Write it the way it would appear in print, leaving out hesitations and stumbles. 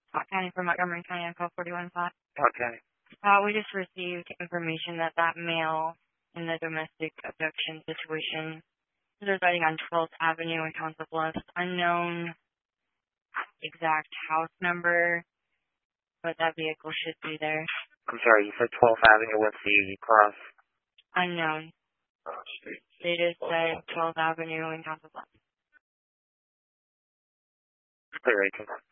Scott County from Montgomery County on call 41 5. Okay. We just received information that that male in the domestic abduction situation is residing on 12th Avenue in Council Bluffs. Unknown exact house number, but that vehicle should be there. I'm sorry, you said 12th Avenue, what's the cross? Unknown. They just said 12th Avenue in Council Bluffs. Clear, 18.